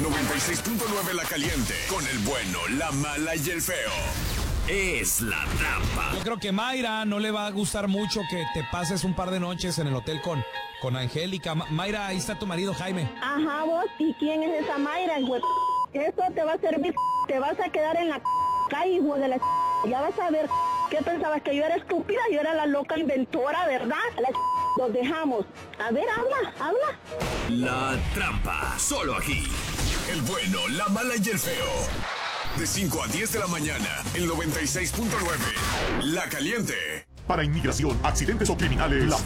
96.9 La Caliente. Con el bueno, la mala y el feo. Es La Trampa. Yo creo que Mayra no le va a gustar mucho que te pases un par de noches en el hotel con Angélica. Mayra, ahí está tu marido Jaime. Ajá, vos, ¿y quién es esa Mayra, güey? Eso te va a servir, te vas a quedar en la calle, güey, de la ya vas a ver. ¿Qué pensabas? Que yo era estúpida, yo era la loca inventora, ¿verdad? Los dejamos. A ver, habla. La Trampa, solo aquí. El bueno, la mala y el feo. De 5 a 10 de la mañana, el 96.9. La Caliente. Para inmigración, accidentes o criminales, la